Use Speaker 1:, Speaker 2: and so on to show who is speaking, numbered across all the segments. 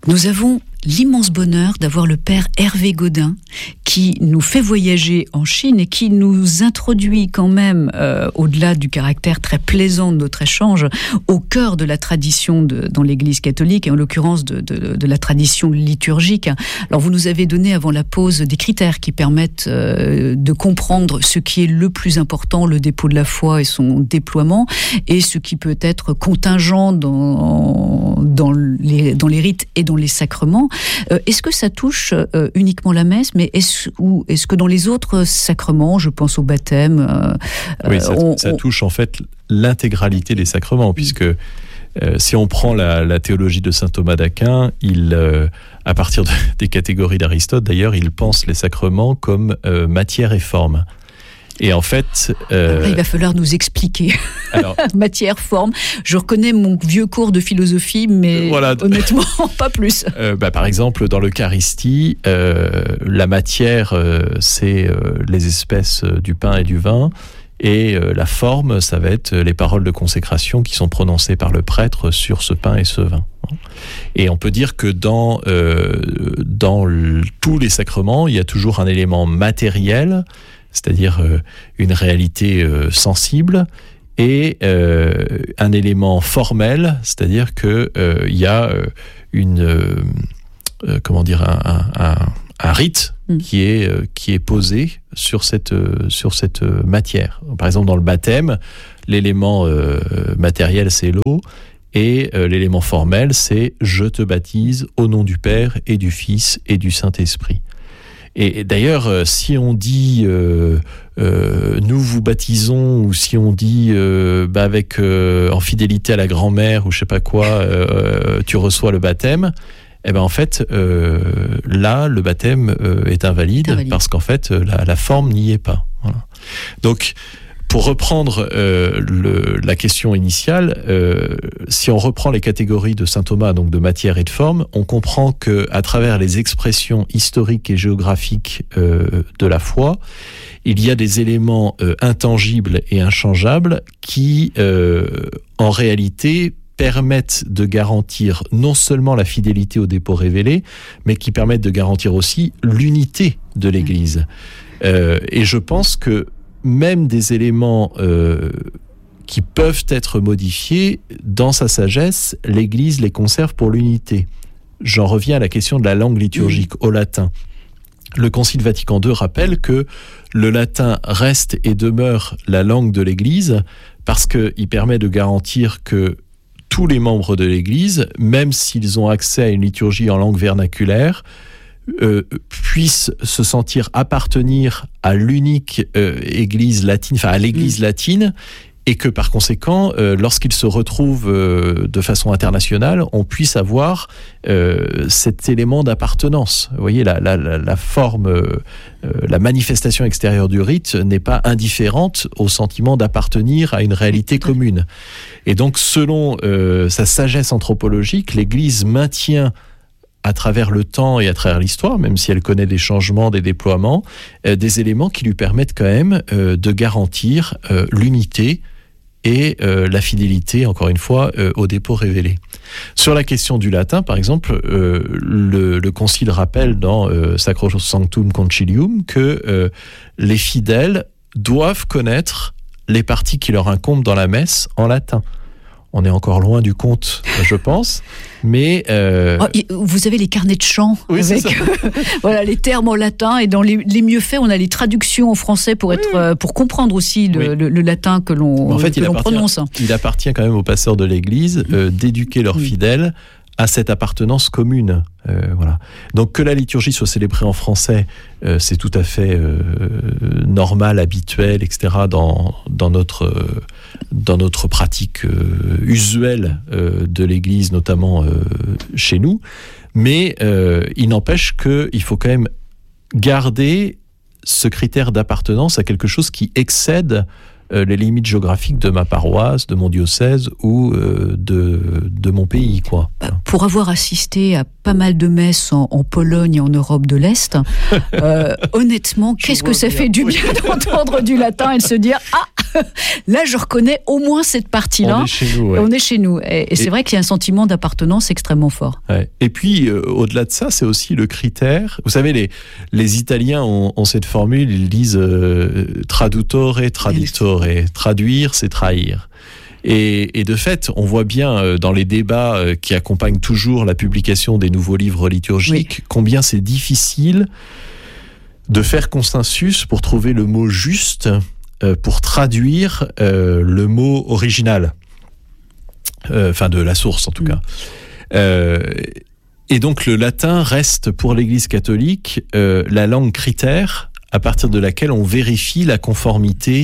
Speaker 1: Nous avons l'immense bonheur d'avoir le père Hervé Gaudin qui nous fait voyager en Chine et qui nous introduit quand même, au-delà du caractère très plaisant de notre échange, au cœur de la tradition dans l'Église catholique et en l'occurrence de la tradition liturgique. Alors vous nous avez donné avant la pause des critères qui permettent de comprendre ce qui est le plus important, le dépôt de la foi et son déploiement, et ce qui peut être contingent dans les rites et dans les sacrements. Est-ce que ça touche uniquement la messe, mais est-ce que dans les autres sacrements, je pense au baptême...
Speaker 2: oui, ça touche en fait l'intégralité des sacrements, puisque si on prend la théologie de saint Thomas d'Aquin, à partir des catégories d'Aristote, d'ailleurs, il pense les sacrements comme matière et forme. Et en fait...
Speaker 1: Après, il va falloir nous expliquer. Alors, matière, forme. Je reconnais mon vieux cours de philosophie, mais voilà, honnêtement, pas plus.
Speaker 2: Par exemple, dans l'Eucharistie, la matière, c'est les espèces du pain et du vin. Et la forme, ça va être les paroles de consécration qui sont prononcées par le prêtre sur ce pain et ce vin. Et on peut dire que dans tous les sacrements, il y a toujours un élément matériel, c'est-à-dire une réalité sensible, et un élément formel, c'est-à-dire que il y a un rite qui est posé sur cette matière. Par exemple, dans le baptême, l'élément matériel, c'est l'eau, et l'élément formel, c'est « je te baptise au nom du Père et du Fils et du Saint-Esprit ». Et d'ailleurs, si on dit nous vous baptisons, ou si on dit avec en fidélité à la grand-mère ou je sais pas quoi, tu reçois le baptême, eh ben en fait là le baptême est invalide parce qu'en fait la forme n'y est pas. Voilà. Donc pour reprendre la question initiale, si on reprend les catégories de saint Thomas, donc de matière et de forme, on comprend que à travers les expressions historiques et géographiques de la foi, il y a des éléments intangibles et inchangeables qui, en réalité, permettent de garantir non seulement la fidélité au dépôt révélé, mais qui permettent de garantir aussi l'unité de l'Église. Et je pense que même des éléments qui peuvent être modifiés, dans sa sagesse, l'Église les conserve pour l'unité. J'en reviens à la question de la langue liturgique au latin. Le Concile Vatican II rappelle que le latin reste et demeure la langue de l'Église parce qu'il permet de garantir que tous les membres de l'Église, même s'ils ont accès à une liturgie en langue vernaculaire, puissent se sentir appartenir à l'unique Église latine, enfin à l'Église latine, et que par conséquent, lorsqu'ils se retrouvent de façon internationale, on puisse avoir cet élément d'appartenance. Vous voyez, la forme, la manifestation extérieure du rite n'est pas indifférente au sentiment d'appartenir à une réalité commune. Et donc, selon sa sagesse anthropologique, l'Église maintient à travers le temps et à travers l'histoire, même si elle connaît des changements, des déploiements, des éléments qui lui permettent quand même de garantir l'unité et la fidélité, encore une fois, au dépôt révélé. Sur la question du latin, par exemple, le Concile rappelle dans Sacrosanctum Concilium que les fidèles doivent connaître les parties qui leur incombent dans la messe en latin. On est encore loin du compte, je pense, mais...
Speaker 1: vous avez les carnets de chants avec voilà, les termes en latin, et dans les mieux faits, on a les traductions en français pour comprendre aussi le latin que l'on prononce.
Speaker 2: Il appartient quand même aux pasteurs de l'Église d'éduquer leurs fidèles à cette appartenance commune. Voilà. Donc que la liturgie soit célébrée en français, c'est tout à fait normal, habituel, etc. dans notre pratique usuelle de l'Église, notamment chez nous. Mais il n'empêche qu'il faut quand même garder ce critère d'appartenance à quelque chose qui excède les limites géographiques de ma paroisse, de mon diocèse ou de mon pays, quoi.
Speaker 1: pour avoir assisté à pas mal de messes en Pologne et en Europe de l'Est, honnêtement, qu'est-ce que ça fait du bien d'entendre du latin et de se dire « Ah, là, je reconnais au moins cette partie-là. »
Speaker 2: On est chez nous. Ouais.
Speaker 1: On est chez nous. Et c'est vrai qu'il y a un sentiment d'appartenance extrêmement fort.
Speaker 2: Ouais. Et puis, au-delà de ça, c'est aussi le critère. Vous savez, les Italiens ont cette formule, ils disent tradutore, traditore. Traduire, c'est trahir. Et de fait, on voit bien dans les débats qui accompagnent toujours la publication des nouveaux livres liturgiques, combien c'est difficile de faire consensus pour trouver le mot juste pour traduire le mot original. Enfin, de la source, en tout cas. Et donc, le latin reste, pour l'Église catholique, la langue critère à partir de laquelle on vérifie la conformité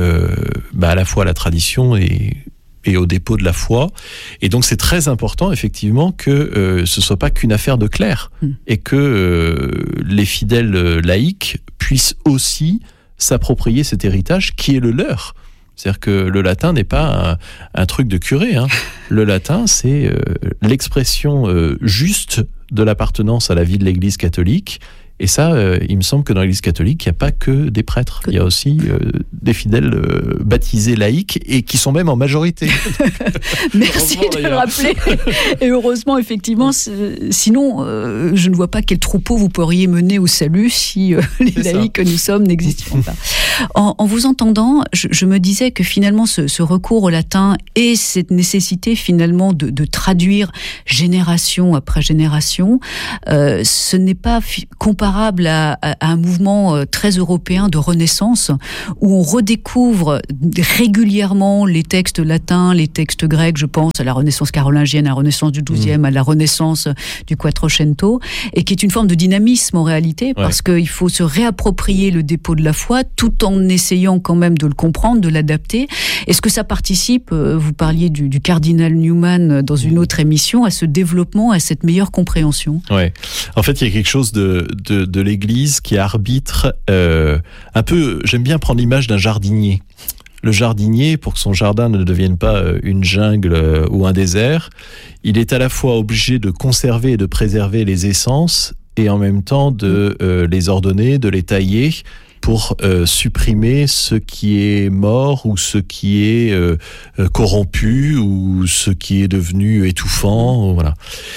Speaker 2: à la fois à la tradition et au dépôt de la foi. Et donc, c'est très important, effectivement, que ce ne soit pas qu'une affaire de clercs et que les fidèles laïcs puissent aussi s'approprier cet héritage qui est le leur. C'est-à-dire que le latin n'est pas un truc de curé. Hein. Le latin, c'est l'expression juste de l'appartenance à la vie de l'Église catholique. Et ça, il me semble que dans l'Église catholique, il n'y a pas que des prêtres. Il y a aussi des fidèles baptisés laïcs et qui sont même en majorité.
Speaker 1: Merci de le rappeler. Et heureusement, effectivement, sinon, je ne vois pas quel troupeau vous pourriez mener au salut si les laïcs que nous sommes n'existeraient pas. En vous entendant, je me disais que finalement, ce recours au latin et cette nécessité finalement de traduire génération après génération, ce n'est pas comparable à un mouvement très européen de renaissance où on redécouvre régulièrement les textes latins, les textes grecs, je pense à la Renaissance carolingienne, à la Renaissance du XIIe, à la Renaissance du Quattrocento, et qui est une forme de dynamisme en réalité, parce qu'il faut se réapproprier le dépôt de la foi tout en essayant quand même de le comprendre, de l'adapter. Est-ce que ça participe, vous parliez du cardinal Newman dans une autre émission, à ce développement, à cette meilleure compréhension?
Speaker 2: Ouais. En fait, il y a quelque chose de l'Église qui arbitre un peu. J'aime bien prendre l'image d'un jardinier. Le jardinier, pour que son jardin ne devienne pas une jungle ou un désert, il est à la fois obligé de conserver et de préserver les essences et en même temps de les ordonner, de les tailler pour supprimer ce qui est mort ou ce qui est corrompu ou ce qui est devenu étouffant. Voilà.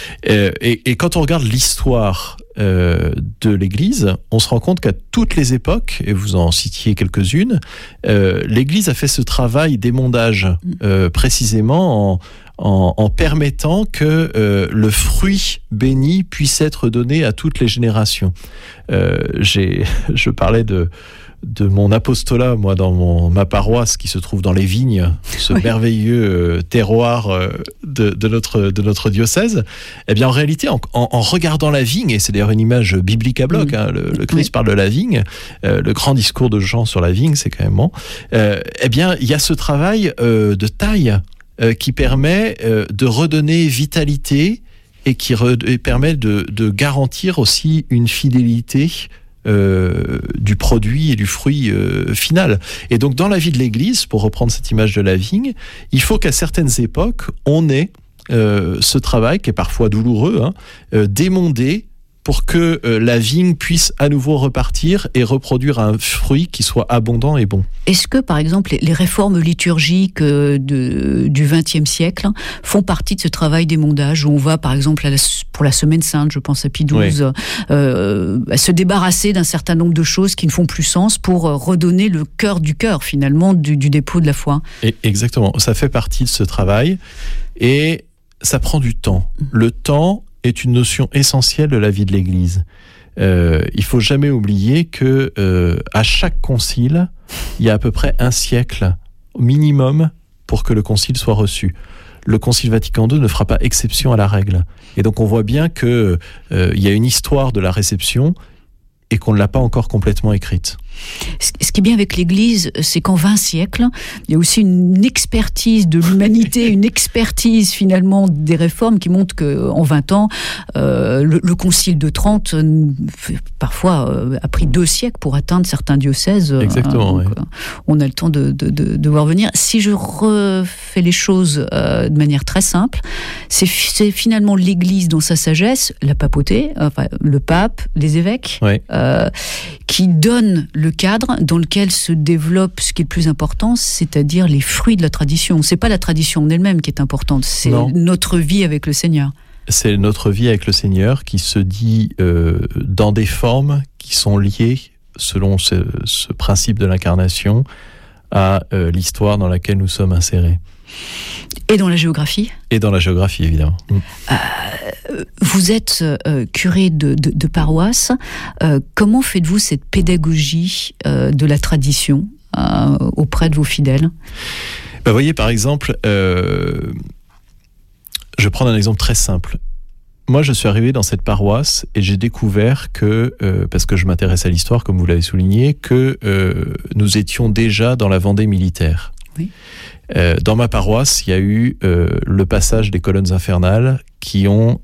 Speaker 2: Et quand on regarde l'histoire de l'Église, on se rend compte qu'à toutes les époques, et vous en citiez quelques-unes, l'Église a fait ce travail d'émondage précisément en permettant que le fruit béni puisse être donné à toutes les générations. Je parlais de mon apostolat, moi, dans ma paroisse qui se trouve dans les vignes, ce merveilleux terroir de notre diocèse. Eh bien, en réalité, en regardant la vigne, et c'est d'ailleurs une image biblique à bloc, hein, le Christ parle de la vigne, le grand discours de Jean sur la vigne, c'est quand même bon. Eh bien, il y a ce travail de taille qui permet de redonner vitalité et qui permet de garantir aussi une fidélité du produit et du fruit final. Et donc, dans la vie de l'Église, pour reprendre cette image de la vigne, il faut qu'à certaines époques, on ait ce travail, qui est parfois douloureux, d'émonder pour que la vigne puisse à nouveau repartir et reproduire un fruit qui soit abondant et bon.
Speaker 1: Est-ce que, par exemple, les réformes liturgiques du XXe siècle font partie de ce travail d'émondage, où on va, par exemple, pour la Semaine Sainte, je pense à Pie XII, se débarrasser d'un certain nombre de choses qui ne font plus sens pour redonner le cœur du cœur, finalement, du dépôt de la foi? Et
Speaker 2: exactement, ça fait partie de ce travail et ça prend du temps. Le temps est une notion essentielle de la vie de l'Église. Il faut jamais oublier que à chaque concile, il y a à peu près un siècle au minimum pour que le concile soit reçu. Le Concile Vatican II ne fera pas exception à la règle. Et donc on voit bien que il y a une histoire de la réception et qu'on ne l'a pas encore complètement écrite.
Speaker 1: Ce qui est bien avec l'Église, c'est qu'en 20 siècles, il y a aussi une expertise de l'humanité, une expertise finalement des réformes qui montre qu'en 20 ans, le Concile de Trente, parfois, a pris 2 siècles pour atteindre certains diocèses.
Speaker 2: Exactement.
Speaker 1: Donc, on a le temps de voir venir. Si je refais les choses de manière très simple, c'est finalement l'Église dans sa sagesse, la papauté, enfin, le pape, les évêques, qui donnent le cadre dans lequel se développe ce qui est le plus important, c'est-à-dire les fruits de la tradition. C'est pas la tradition en elle-même qui est importante, c'est notre vie avec le Seigneur.
Speaker 2: C'est notre vie avec le Seigneur qui se dit dans des formes qui sont liées, selon ce principe de l'incarnation, à l'histoire dans laquelle nous sommes insérés.
Speaker 1: Et dans la géographie ?
Speaker 2: Et dans la géographie, évidemment.
Speaker 1: Vous êtes curé de paroisse. Comment faites-vous cette pédagogie de la tradition auprès de vos fidèles ?
Speaker 2: Vous voyez, par exemple, je vais prendre un exemple très simple. Moi, je suis arrivé dans cette paroisse et j'ai découvert que, parce que je m'intéresse à l'histoire, comme vous l'avez souligné, que nous étions déjà dans la Vendée militaire.
Speaker 1: Oui.
Speaker 2: Dans ma paroisse, il y a eu le passage des colonnes infernales qui ont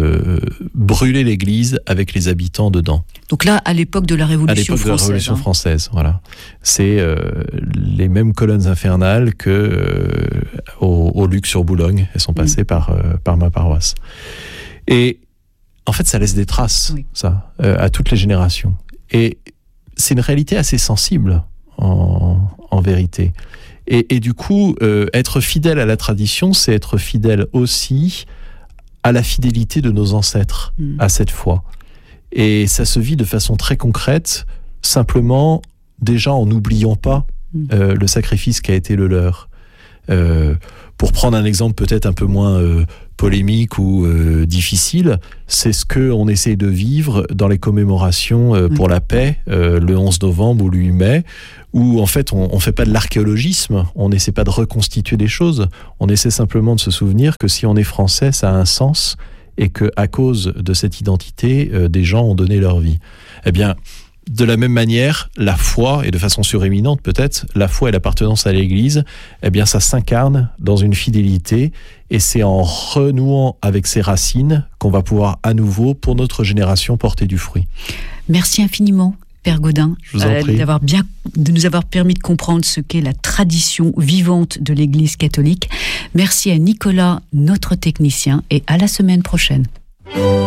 Speaker 2: brûlé l'église avec les habitants dedans.
Speaker 1: Donc là, à l'époque de la Révolution française. À l'époque de la Révolution
Speaker 2: française, voilà. C'est les mêmes colonnes infernales que au Luc sur Boulogne. Elles sont passées par ma paroisse. Et en fait, ça laisse des traces, ça, à toutes les générations. Et c'est une réalité assez sensible, en vérité. Et du coup, être fidèle à la tradition, c'est être fidèle aussi à la fidélité de nos ancêtres, à cette foi. Et ça se vit de façon très concrète, simplement, déjà en n'oubliant pas le sacrifice qui a été le leur. Pour prendre un exemple peut-être un peu moins polémique ou difficile, c'est ce qu'on essaye de vivre dans les commémorations pour la paix, le 11 novembre ou le 8 mai, où en fait on ne fait pas de l'archéologisme, on n'essaie pas de reconstituer des choses, on essaie simplement de se souvenir que si on est français, ça a un sens, et qu'à cause de cette identité, des gens ont donné leur vie. Eh bien, de la même manière, la foi, et de façon suréminente peut-être, la foi et l'appartenance à l'Église, eh bien ça s'incarne dans une fidélité, et c'est en renouant avec ses racines qu'on va pouvoir à nouveau, pour notre génération, porter du fruit. Merci infiniment, Père Gaudin, de nous avoir permis de comprendre ce qu'est la tradition vivante de l'Église catholique. Merci à Nicolas, notre technicien, et à la semaine prochaine.